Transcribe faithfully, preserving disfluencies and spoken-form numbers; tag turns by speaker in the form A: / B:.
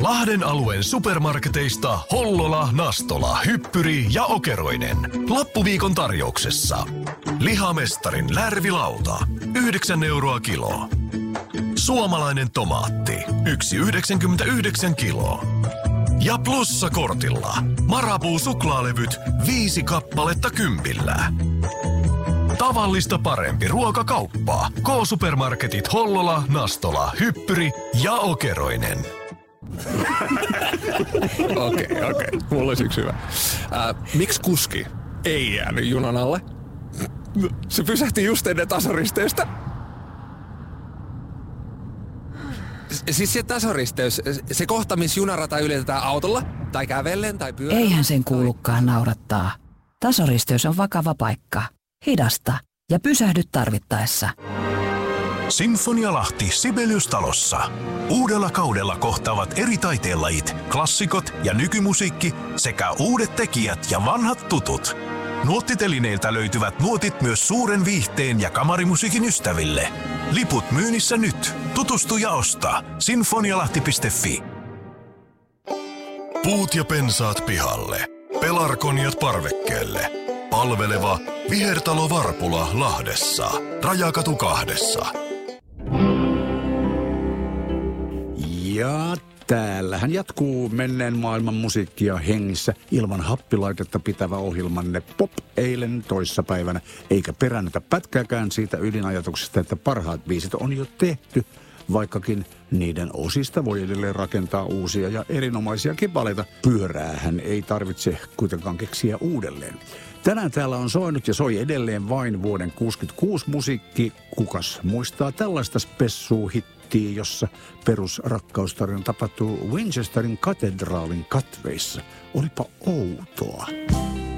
A: Lahden alueen supermarketeista Hollola, Nastola, Hyppyri ja Okeroinen. Lappuviikon tarjouksessa. Lihamestarin lärvilauta. yhdeksän euroa kilo. Suomalainen tomaatti. yksi pilkku yhdeksänkymmentäyhdeksän kilo. Ja plussakortilla. Marabou suklaalevyt. Viisi kappaletta kympillä. Tavallista parempi ruokakauppa. K-supermarketit Hollola, Nastola, Hyppyri ja Okeroinen.
B: Okei, okei. Okay, okay. Mulla olisi yksi hyvä. Äh, miksi kuski ei jäänyt junan alle? Se pysähti just ennen tasaristeystä. Siis se tasaristeys, se kohta, missä junarata ylitetään autolla, tai kävellen, tai pyörällä.
C: Eihän sen kuulukaan naurattaa. Tasoristeys on vakava paikka. Hidasta ja pysähdy tarvittaessa.
A: Sinfonia-Lahti Sibelius-talossa. Uudella kaudella kohtaavat eri taiteenlajit, klassikot ja nykymusiikki sekä uudet tekijät ja vanhat tutut. Nuottitelineiltä löytyvät nuotit myös suuren viihteen ja kamarimusiikin ystäville. Liput myynnissä nyt. Tutustu ja osta. sinfonialahti piste fi. Puut ja pensaat pihalle. Pelargoniat parvekkeelle. Palveleva Vihertalo Varpula Lahdessa. Rajakatu kahdessa.
D: Ja täällähän jatkuu menneen maailman musiikkia hengissä ilman happilaitetta pitävä ohjelmanne Pop eilen toissapäivänä, eikä perännetä pätkääkään siitä ydinajatuksesta, että parhaat biisit on jo tehty, vaikkakin niiden osista voi edelleen rakentaa uusia ja erinomaisia kipaleita. Pyöräähän ei tarvitse kuitenkaan keksiä uudelleen. Tänään täällä on soinut ja soi edelleen vain vuoden kuusikymmentäkuusi musiikki. Kukas muistaa tällaista spessuu-hittiä, jossa perusrakkaustarina tapahtuu Winchesterin katedraalin katveissa? Olipa outoa.